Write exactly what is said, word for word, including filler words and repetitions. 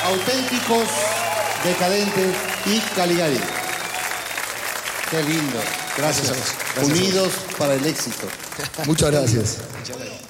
Auténticos, Decadentes y Caligari. Qué lindo. Gracias. Gracias, gracias. Unidos para el éxito. Muchas gracias. Muchas gracias.